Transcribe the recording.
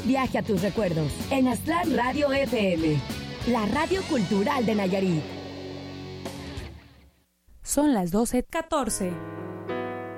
viaje a tus recuerdos en Aztlán Radio FM, la radio cultural de Nayarit. Son las 12:14.